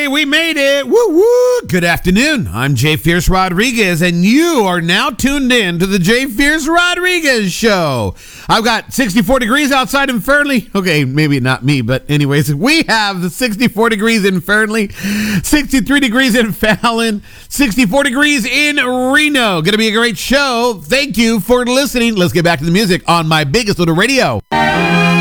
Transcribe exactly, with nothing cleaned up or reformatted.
we made it. Woo woo. Good afternoon. I'm Jay Fierce Rodriguez, and you are now tuned in to the Jay Fierce Rodriguez Show. I've got sixty-four degrees outside in Fernley. Okay, maybe not me, but anyways, we have the sixty-four degrees in Fernley, sixty-three degrees in Fallon, sixty-four degrees in Reno. Going to be a great show. Thank you for listening. Let's get back to the music on my biggest little radio.